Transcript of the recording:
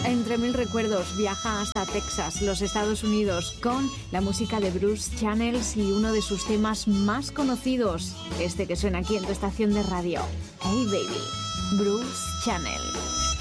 Entre mil recuerdos viaja hasta Texas, los Estados Unidos, con la música de Bruce Channels y uno de sus temas más conocidos, este que suena aquí en tu estación de radio. Hey Baby, Bruce Channel.